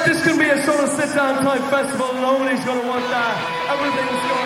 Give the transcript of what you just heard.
This can be a sort of sit-down type festival. Nobody's going to want that. Everything's going